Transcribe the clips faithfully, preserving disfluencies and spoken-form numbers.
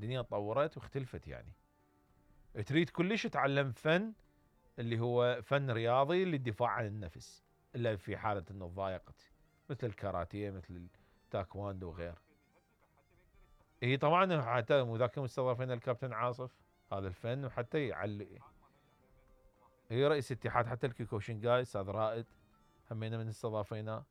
الدنيا تطورت واختلفت يعني. تريد كلش تتعلم فن اللي هو فن رياضي للدفاع عن النفس، الا في حاله انه ضايقت، مثل الكاراتيه، مثل التايكواندو وغير. اي طبعا، حتى وذاك مستضافين الكابتن عاصف هذا الفن، وحتى يعلي هي رئيس اتحاد حتى الكيكوشنجاي استاذ رائد همينا من استضافيناه.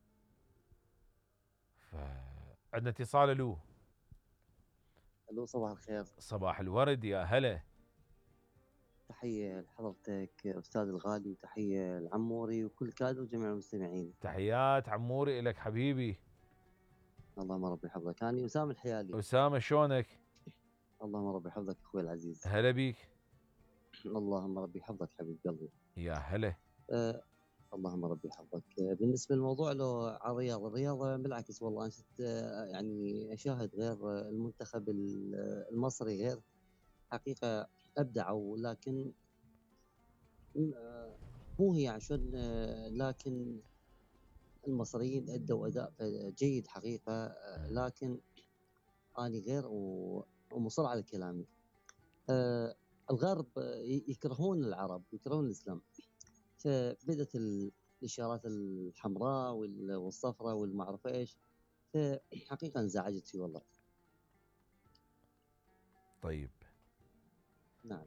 فعندنا اتصال. الو الو صباح الخير. صباح الورد، يا هلا. تحية لحضرتك أستاذ الغالي، وتحية لعموري وكل كادر وجميع المستمعين. تحيات عموري إلك حبيبي. اللهم ربي يحفظك. أنا أسامة الحيالي. أسامة شلونك؟ اللهم ربي يحفظك أخوي العزيز. هلا بيك. اللهم ربي يحفظك حبيب قلبي. يا هلا. أه اللهم ربي يحفظك. أه بالنسبة للموضوع لو على الرياضة، الرياضة بالعكس والله أنا شفت أه يعني أشاهد غير المنتخب المصري غير حقيقة أبدعوا، لكن أه مو هي عشان أه لكن المصريين أدوا أداء جيد حقيقة، لكن أنا غير ومصر على كلامي. أه الغرب يكرهون العرب، يكرهون الإسلام، فبدت الإشارات الحمراء والصفراء والمعرفة إيش، فحقيقة انزعجت فيه والله. طيب. نعم.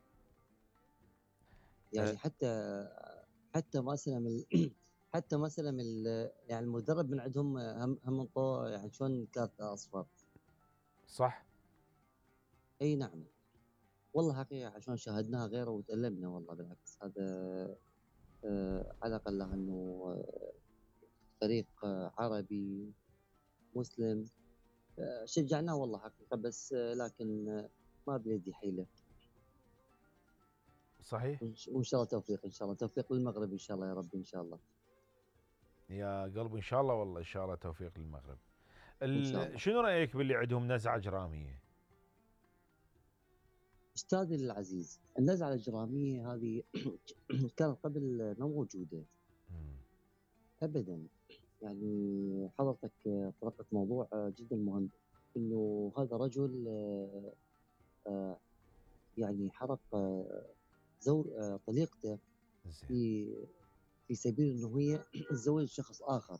يعني أه حتى حتى مثلا حتى مثلا يعني المدرب من عندهم هم هم انطوه يعني شلون كارت اصفر. صح. اي نعم والله حقيقة عشان شاهدناها غيره وتألمنا والله. بالعكس هذا آه على الأقل أنه آه فريق آه عربي مسلم آه شجعناه والله حقيقة، بس آه لكن آه ما بيدي حيلة. صحيح. وإن شاء الله توفيق، إن شاء الله توفيق للمغرب إن شاء الله يا رب إن شاء الله. يا قلبي إن شاء الله، والله إن شاء الله توفيق للمغرب. إن شاء الله. شنو رأيك باللي عندهم نزعة إجرامية؟ أستاذي العزيز، النزعة الإجرامية هذه كانت قبل ما موجودة أبدا. يعني حضرتك طرقت موضوع جدا مهم، إنه هذا رجل آه آه يعني حرق آه زوج آه طليقته في في سبيل انه هي تزوج شخص اخر.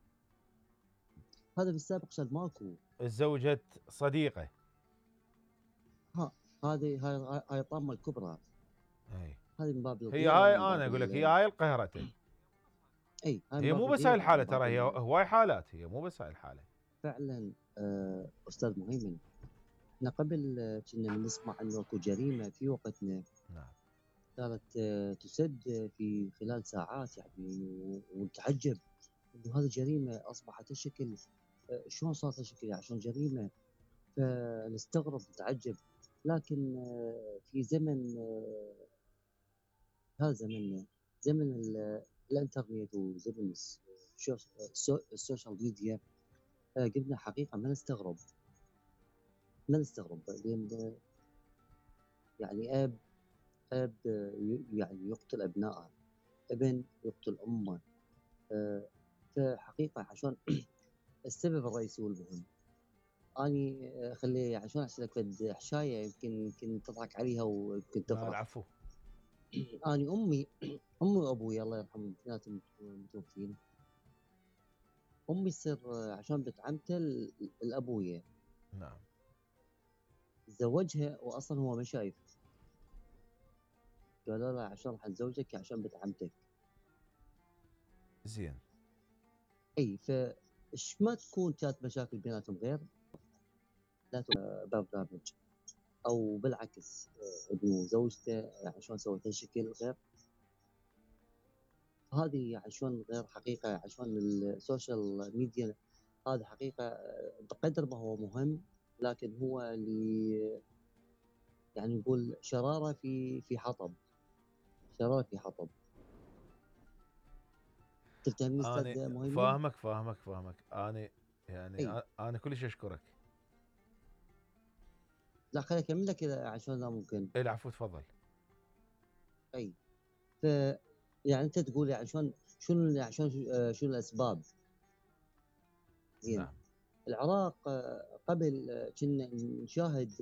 هذا بالسابق كان ماكو. تزوجت صديقه. ها هذه هاي هاي الطامه الكبرى. اي هذه من باب هي الغيره هاي، ومن انا باب اقول لك هي هاي القهرته. اي هاي من هي باب مو بس هاي الغيره الحاله، ومن باب ترى هي هواي حالات، هي مو بس هاي الحاله. فعلا. آه استاذ مهيمن، احنا قبل كنا نسمع انه اكو جريمه في وقتنا. نعم. كانت آه تسد في خلال ساعات يعني، ونتعجب انه هذه جريمه اصبحت هالشكل. آه شلون صارت هالشكل عشان جريمه؟ فنستغرب نتعجب. لكن آه في زمن آه هذا زمننا، زمن الانترنت وزمن السوشيال ميديا، آه قلنا حقيقه ما نستغرب ما نستغرب لان يعني اب اب يعني يقتل ابنائه، ابن يقتل امه. آه فحقيقه عشان السبب الرئيسي والمهم، اني خلي عشان اسالك فد حشايه يمكن يمكن تضحك عليها ويمكن لا تفرح. العفو. اني امي امي وابوي الله يرحمهم اثنيناتهم متوفين. امي تصير عشان بنت عمته الابويه. نعم. تزوجها واصلا هو ما شايف. قالوا له عشان راح نزوجك عشان بنت عمتك. زين. اي فايش ما تكون كانت مشاكل بيناتهم غير لا برنامج، او بالعكس انه زوجته عشان سوت هالشكل غير. هذه عشان غير حقيقه عشان السوشيال ميديا. هذا حقيقه بقدر ما هو مهم، لكن هو اللي يعني نقول شراره في في حطب، شراره في حطب. تفتهمني استاذ انا مهيمن؟ فاهمك فاهمك فاهمك انا يعني اي انا كلش اشكرك. لا خليني اكمل لك اذا عشان لا ممكن. العفو تفضل. اي ف يعني انت تقول يعني عشان شنو عشان شنو الاسباب؟ زين. نعم. العراق قبل كنا نشاهد